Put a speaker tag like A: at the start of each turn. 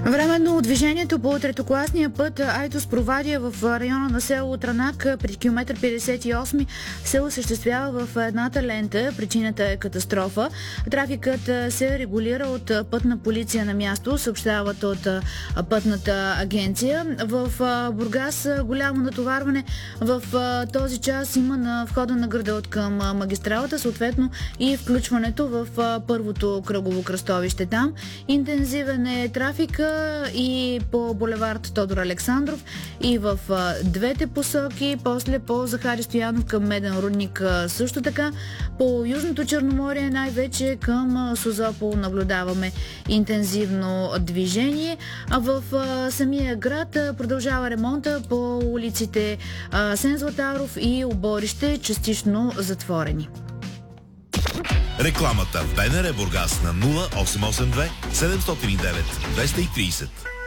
A: Временно движението по третокласния път Айтос-Провадия в района на село Транак при километър 58 се осъществява в едната лента. Причината е катастрофа. Трафикът се регулира от пътна полиция на място, съобщават от пътната агенция. В Бургас голямо натоварване в този час има на входа на града от към магистралата, съответно и включването в първото кръгово кръстовище там. Интензивен е трафика и по булевард Тодор Александров и в двете посоки, после по Захари Стоянов към Меден рудник също така. По Южното Черноморие, най-вече към Созопол, наблюдаваме интензивно движение, а в самия град продължава ремонта по улиците Сен Златаров и Оборище, частично затворени.
B: Рекламата в БНР Бургас на 0882 709 230.